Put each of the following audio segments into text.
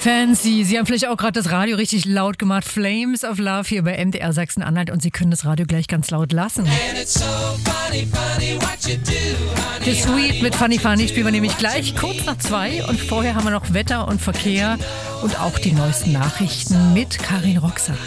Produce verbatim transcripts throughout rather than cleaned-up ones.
Fancy. Sie haben vielleicht auch gerade das Radio richtig laut gemacht. Flames of Love hier bei M D R Sachsen-Anhalt und Sie können das Radio gleich ganz laut lassen. The Sweet mit Funny Funny spielen wir nämlich gleich kurz nach zwei und vorher haben wir noch Wetter und Verkehr und auch die neuesten Nachrichten mit Karin Roxer.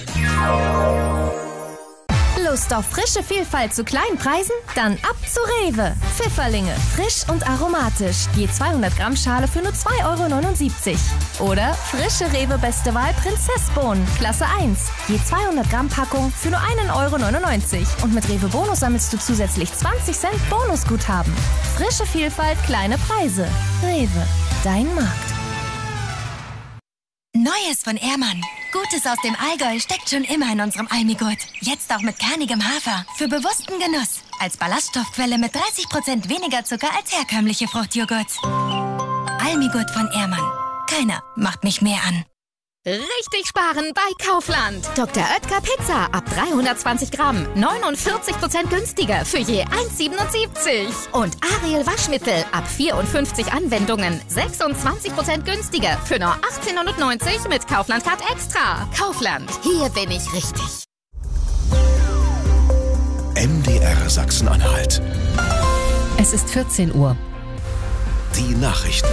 Lust auf frische Vielfalt zu kleinen Preisen? Dann ab zu Rewe. Pfifferlinge, frisch und aromatisch. Je zweihundert Gramm Schale für nur zwei Euro neunundsiebzig. Oder frische Rewe Beste Wahl Prinzessbohnen, Klasse eins. Je zweihundert Gramm Packung für nur einen Euro neunundneunzig. Und mit Rewe Bonus sammelst du zusätzlich zwanzig Cent Bonusguthaben. Frische Vielfalt, kleine Preise. Rewe, dein Markt. Neues von Ehrmann. Gutes aus dem Allgäu steckt schon immer in unserem Almigurt. Jetzt auch mit kernigem Hafer. Für bewussten Genuss. Als Ballaststoffquelle mit dreißig Prozent weniger Zucker als herkömmliche Fruchtjoghurts. Almigurt von Ehrmann. Keiner macht mich mehr an. Richtig sparen bei Kaufland. Doktor Oetker Pizza ab dreihundertzwanzig Gramm. neunundvierzig Prozent günstiger für je eins Euro siebenundsiebzig. Und Ariel Waschmittel ab vierundfünfzig Anwendungen. sechsundzwanzig Prozent günstiger für nur achtzehnhundertneunzig mit Kaufland Card Extra. Kaufland, hier bin ich richtig. M D R Sachsen-Anhalt. Es ist vierzehn Uhr. Die Nachrichten.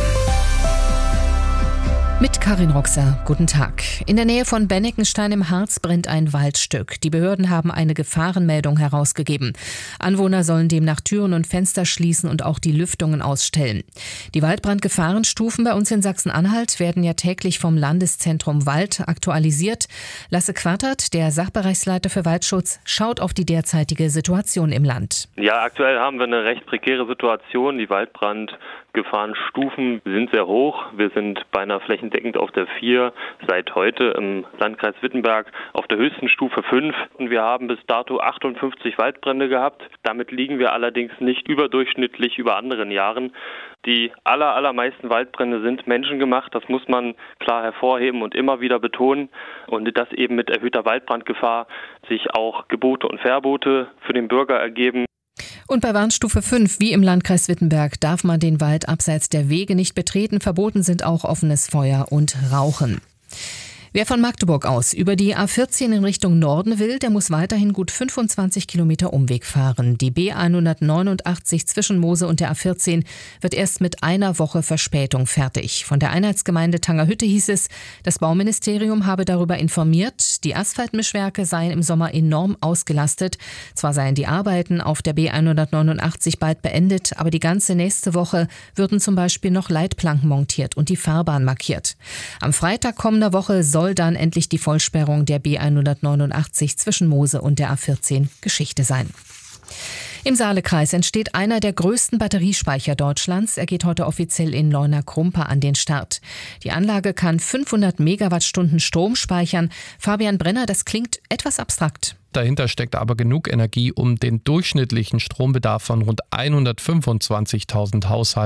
Mit Karin Roxer, guten Tag. In der Nähe von Benneckenstein im Harz brennt ein Waldstück. Die Behörden haben eine Gefahrenmeldung herausgegeben. Anwohner sollen demnach Türen und Fenster schließen und auch die Lüftungen ausstellen. Die Waldbrandgefahrenstufen bei uns in Sachsen-Anhalt werden ja täglich vom Landeszentrum Wald aktualisiert. Lasse Quattert, der Sachbereichsleiter für Waldschutz, schaut auf die derzeitige Situation im Land. Ja, aktuell haben wir eine recht prekäre Situation. Die Waldbrandgefahrenstufen sind sehr hoch. Wir sind beinahe flächendeckend auf der vier, seit heute im Landkreis Wittenberg auf der höchsten Stufe fünf. Und wir haben bis dato achtundfünfzig Waldbrände gehabt. Damit liegen wir allerdings nicht überdurchschnittlich über anderen Jahren. Die aller, allermeisten Waldbrände sind menschengemacht. Das muss man klar hervorheben und immer wieder betonen. Und dass eben mit erhöhter Waldbrandgefahr sich auch Gebote und Verbote für den Bürger ergeben. Und bei Warnstufe fünf, wie im Landkreis Wittenberg, darf man den Wald abseits der Wege nicht betreten. Verboten sind auch offenes Feuer und Rauchen. Wer von Magdeburg aus über die A vierzehn in Richtung Norden will, der muss weiterhin gut fünfundzwanzig Kilometer Umweg fahren. Die B hundertneunundachtzig zwischen Mose und der A vierzehn wird erst mit einer Woche Verspätung fertig. Von der Einheitsgemeinde Tangerhütte hieß es, das Bauministerium habe darüber informiert, die Asphaltmischwerke seien im Sommer enorm ausgelastet. Zwar seien die Arbeiten auf der B hundertneunundachtzig bald beendet, aber die ganze nächste Woche würden zum Beispiel noch Leitplanken montiert und die Fahrbahn markiert. Am Freitag kommender Woche soll dann endlich die Vollsperrung der B hundertneunundachtzig zwischen Mose und der A vierzehn Geschichte sein. Im Saalekreis entsteht einer der größten Batteriespeicher Deutschlands. Er geht heute offiziell in Leuna-Krumpa an den Start. Die Anlage kann fünfhundert Megawattstunden Strom speichern. Fabian Brenner, das klingt etwas abstrakt. Dahinter steckt aber genug Energie, um den durchschnittlichen Strombedarf von rund hundertfünfundzwanzigtausend Haushalten